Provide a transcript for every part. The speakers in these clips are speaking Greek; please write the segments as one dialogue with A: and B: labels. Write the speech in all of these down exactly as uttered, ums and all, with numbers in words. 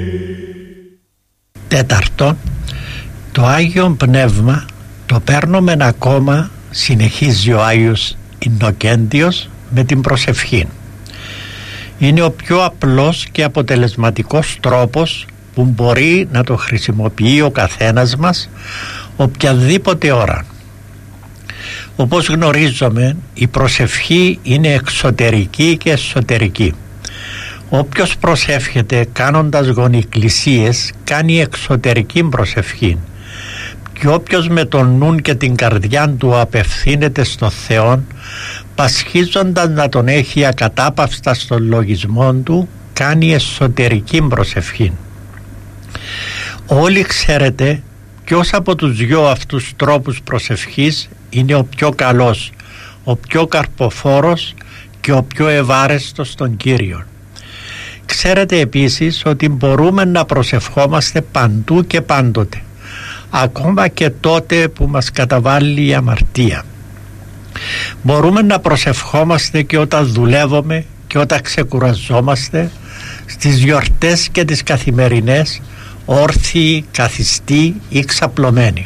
A: Τέταρτο, το Άγιο Πνεύμα το παίρνουμε ακόμα, συνεχίζει ο Άγιος Ιννοκέντιος, με την προσευχή. Είναι ο πιο απλός και αποτελεσματικός τρόπος που μπορεί να το χρησιμοποιεί ο καθένας μας οποιαδήποτε ώρα. Όπως γνωρίζουμε, η προσευχή είναι εξωτερική και εσωτερική. Όποιος προσεύχεται κάνοντας γονικλησίες κάνει εξωτερική προσευχή, και όποιος με τον νουν και την καρδιά του απευθύνεται στο Θεό, πασχίζοντας να τον έχει ακατάπαυστα στον λογισμό του, κάνει εσωτερική προσευχή. Όλοι ξέρετε ποιος από τους δυο αυτούς τρόπους προσευχής είναι ο πιο καλός, ο πιο καρποφόρος και ο πιο ευάρεστος στον Κύριο. Ξέρετε επίσης ότι μπορούμε να προσευχόμαστε παντού και πάντοτε, ακόμα και τότε που μας καταβάλει η αμαρτία. Μπορούμε να προσευχόμαστε και όταν δουλεύουμε και όταν ξεκουραζόμαστε, στις γιορτές και τις καθημερινές, όρθιοι, καθιστοί ή ξαπλωμένοι.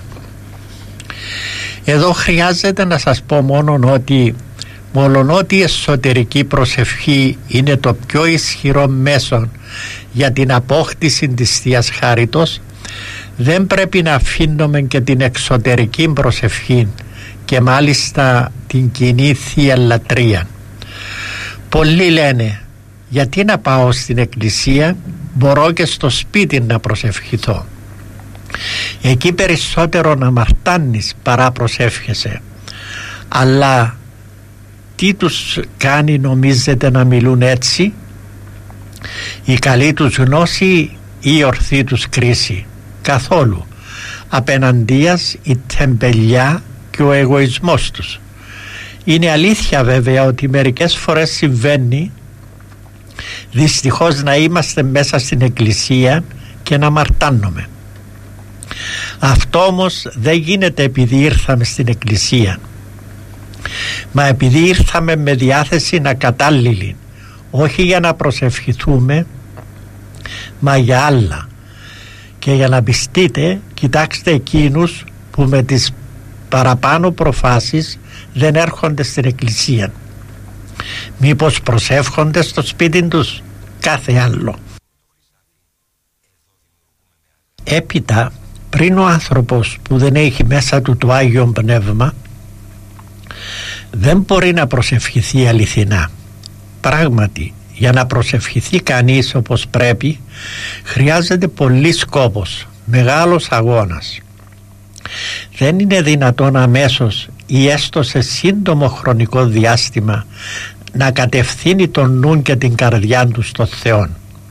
A: Εδώ χρειάζεται να σας πω μόνο ότι μολονότι η εσωτερική προσευχή είναι το πιο ισχυρό μέσο για την απόκτηση της Θείας Χάριτος, δεν πρέπει να αφήνουμε και την εξωτερική προσευχή και μάλιστα την κοινή Θεία Λατρεία. Πολλοί λένε, γιατί να πάω στην εκκλησία, μπορώ και στο σπίτι να προσευχηθώ. Εκεί περισσότερο να αμαρτάνεις παρά προσεύχεσαι. Αλλά τι τους κάνει, νομίζετε, να μιλούν έτσι? Η καλή τους γνώση ή η ορθή τους κρίση? Καθόλου. Απέναντίας η τεμπελιά και ο εγωισμός τους. Είναι αλήθεια βέβαια ότι μερικές φορές συμβαίνει δυστυχώς να είμαστε μέσα στην εκκλησία και να αμαρτάνουμε. Αυτό όμως δεν γίνεται επειδή ήρθαμε στην εκκλησία, μα επειδή ήρθαμε με διάθεση να κατάλληλη, όχι για να προσευχηθούμε, μα για άλλα. Και για να πιστείτε, κοιτάξτε εκείνους που με τις παραπάνω προφάσεις δεν έρχονται στην εκκλησία. Μήπως προσεύχονται στο σπίτι τους? Κάθε άλλο. Έπειτα, πριν ο άνθρωπος που δεν έχει μέσα του το Άγιο Πνεύμα, δεν μπορεί να προσευχηθεί αληθινά. Πράγματι, για να προσευχηθεί κανείς όπως πρέπει, χρειάζεται πολύς κόπος, μεγάλος αγώνας. Δεν είναι δυνατόν αμέσως ή έστω σε σύντομο χρονικό διάστημα να κατευθύνει τον νου και την καρδιά του στο Θεό.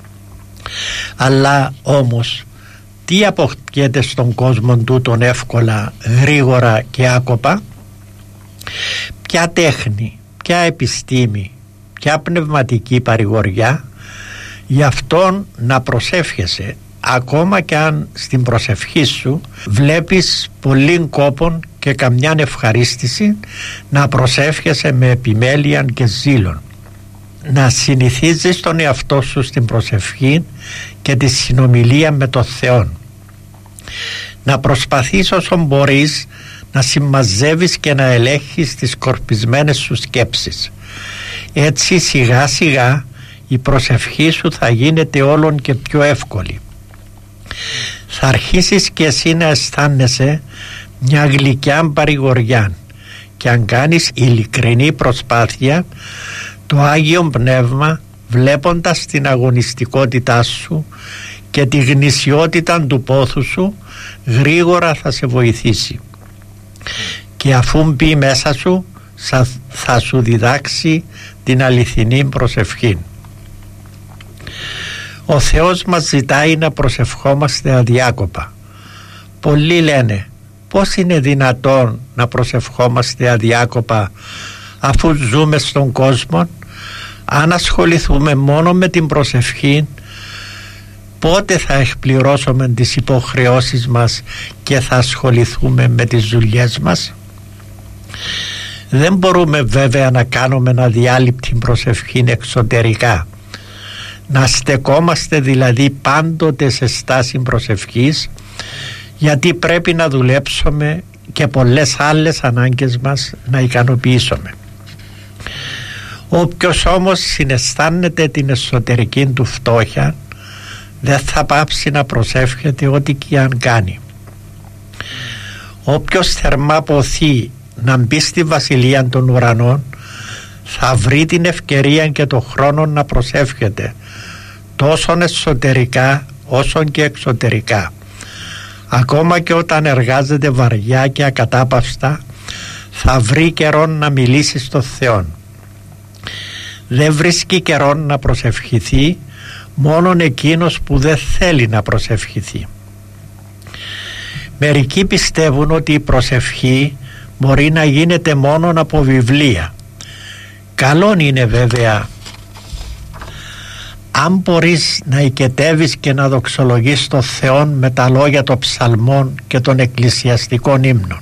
A: Αλλά όμως τι αποκτιέται στον κόσμο τούτον εύκολα, γρήγορα και άκοπα? Ποια τέχνη, ποια επιστήμη, ποια πνευματική παρηγοριά? Γι' αυτόν να προσεύχεσαι, ακόμα και αν στην προσευχή σου βλέπεις πολλήν κόπον και καμιάν ευχαρίστηση, να προσεύχεσαι με επιμέλεια και ζήλον. Να συνηθίζεις τον εαυτό σου στην προσευχή και τη συνομιλία με τον Θεό. Να προσπαθείς όσο μπορείς να συμμαζεύεις και να ελέγχεις τις σκορπισμένες σου σκέψεις. Έτσι σιγά σιγά η προσευχή σου θα γίνεται όλον και πιο εύκολη. Θα αρχίσεις και εσύ να αισθάνεσαι μια γλυκιά παρηγοριά, και αν κάνεις ειλικρινή προσπάθεια, το Άγιο Πνεύμα, βλέποντας την αγωνιστικότητά σου και τη γνησιότητα του πόθου σου, γρήγορα θα σε βοηθήσει, και αφού μπει μέσα σου θα σου διδάξει την αληθινή προσευχή. Ο Θεός μας ζητάει να προσευχόμαστε αδιάκοπα. Πολλοί λένε, πώς είναι δυνατόν να προσευχόμαστε αδιάκοπα αφού ζούμε στον κόσμο? Αν ασχοληθούμε μόνο με την προσευχή, πότε θα εκπληρώσουμε τις υποχρεώσεις μας και θα ασχοληθούμε με τις δουλειές μας? Δεν μπορούμε βέβαια να κάνουμε αδιάλειπτη προσευχή εξωτερικά. να στεκόμαστε δηλαδή πάντοτε σε στάση προσευχής, γιατί πρέπει να δουλέψουμε και πολλές άλλες ανάγκες μας να ικανοποιήσουμε. Όποιος όμως συναισθάνεται την εσωτερική του φτώχεια δεν θα πάψει να προσεύχεται ό,τι και αν κάνει. Όποιος θερμά ποθεί να μπει στη βασιλεία των ουρανών θα βρει την ευκαιρία και το χρόνο να προσεύχεται τόσο εσωτερικά όσο και εξωτερικά. Ακόμα και όταν εργάζεται βαριά και ακατάπαυστα θα βρει καιρό να μιλήσει στο Θεό. Δεν βρίσκει καιρό να προσευχηθεί μόνον εκείνος που δεν θέλει να προσευχηθεί. Μερικοί πιστεύουν ότι η προσευχή μπορεί να γίνεται μόνον από βιβλία. Καλόν είναι βέβαια αν μπορείς να οικετεύεις και να δοξολογείς τον Θεό με τα λόγια των ψαλμών και των εκκλησιαστικών ύμνων.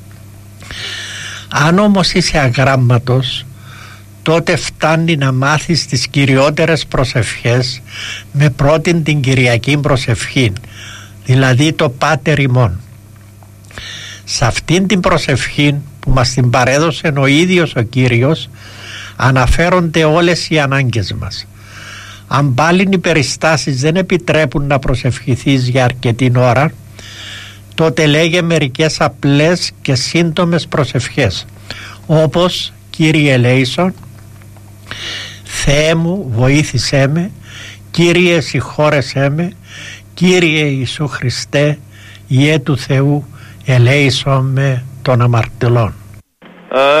A: Αν όμως είσαι αγράμματος, τότε φτάνει να μάθεις τις κυριότερες προσευχές, με πρώτην την Κυριακή προσευχή, δηλαδή το Πάτερ ημών. Σε αυτήν την προσευχή που μας την παρέδωσε ο ίδιος ο Κύριος αναφέρονται όλες οι ανάγκες μας. Αν πάλι οι περιστάσεις δεν επιτρέπουν να προσευχηθείς για αρκετή ώρα, τότε λέγε μερικές απλές και σύντομες προσευχές, όπως Κύριε ελέησον, Θεέ μου βοήθησέ με, Κύριε συγχώρεσέ με, Κύριε Ιησού Χριστέ, Υιέ του Θεού ελέησον με των αμαρτωλών.